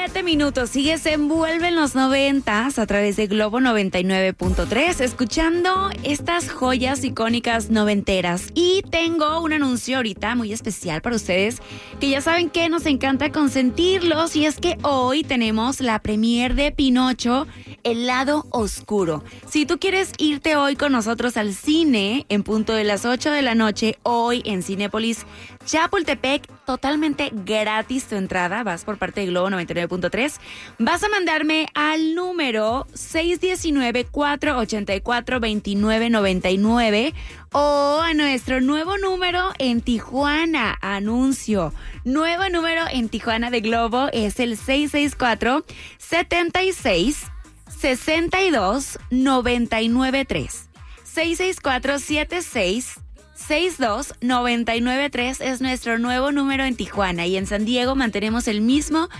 7 minutos. Sigues Envuelve en los 90s a través de Globo 99.3, escuchando estas joyas icónicas noventeras. Y tengo un anuncio ahorita muy especial para ustedes, que ya saben que nos encanta consentirlos. Y es que hoy tenemos la premier de Pinocho, El lado oscuro. Si tú quieres irte hoy con nosotros al cine, en punto de las 8 de la noche, hoy en Cinépolis Chapultepec, totalmente gratis tu entrada, vas por parte de Globo 99.3, vas a mandarme al número 619-484-2999 o a nuestro nuevo número en Tijuana. Anuncio, nuevo número en Tijuana de Globo es el 664-76-62-993. 664-76-62-993 es nuestro nuevo número en Tijuana, y en San Diego mantenemos el mismo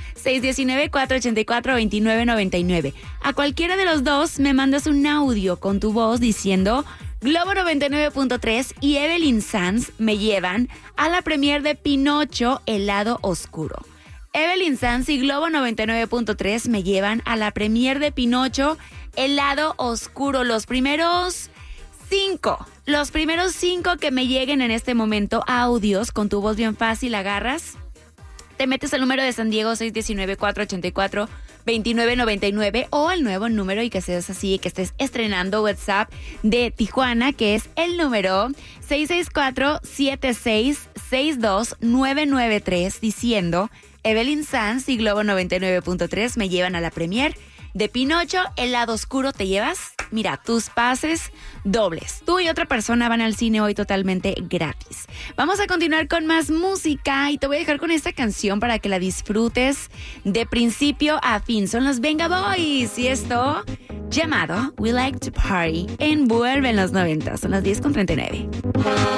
619-484-2999. A cualquiera de los dos me mandas un audio con tu voz diciendo Globo 99.3 y Evelyn Sanz me llevan a la premier de Pinocho, El lado oscuro. Evelyn Sanz y Globo 99.3 me llevan a la premier de Pinocho, El lado oscuro. Los primeros 5 que me lleguen en este momento, audios con tu voz bien fácil, agarras, te metes al número de San Diego 619-484-2999 o al nuevo número, y que seas así, que estés estrenando WhatsApp de Tijuana, que es el número 664-76-62-993, diciendo Evelyn Sanz y Globo 99.3 me llevan a la premier de Pinocho, El lado oscuro. Te llevas, mira, tus pases dobles. Tú y otra persona van al cine hoy totalmente gratis. Vamos a continuar con más música y te voy a dejar con esta canción para que la disfrutes de principio a fin. Son los Venga Boys y esto llamado We Like to Party. Envuelve en los 90. Son las 10:39.